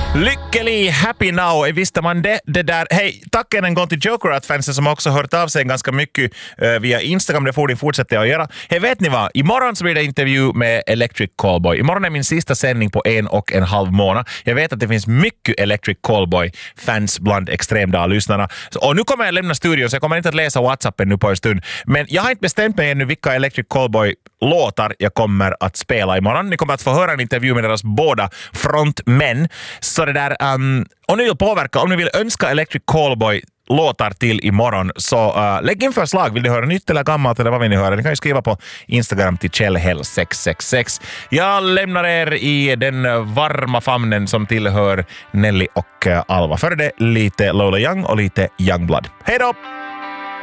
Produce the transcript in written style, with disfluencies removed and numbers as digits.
Lycklig, happy now, visste man det där. Hej, tack en gång till Jokerat-fansen som också hört av sig ganska mycket via Instagram. Det får ni fortsätta att göra. Hej, vet ni vad? Imorgon så blir det intervju med Electric Callboy. Imorgon är min sista sändning på 1,5 månad. Jag vet att det finns mycket Electric Callboy-fans bland Extremdag-lyssnarna. Och nu kommer jag lämna studion så jag kommer inte att läsa WhatsAppen nu på en stund. Men jag har inte bestämt mig ännu vilka Electric Callboy-låtar jag kommer att spela imorgon. Ni kommer att få höra en intervju med deras båda frontmän. Så det där, om ni vill påverka, om ni vill önska Electric Callboy låtar till imorgon, så lägg in förslag. Vill ni höra nytt eller gammalt eller vad vill ni höra? Ni kan ju skriva på Instagram till Kjellhäll666. Jag lämnar er i den varma famnen som tillhör Nelly och Alva. För det lite Lola Young och lite Youngblood. Hej då!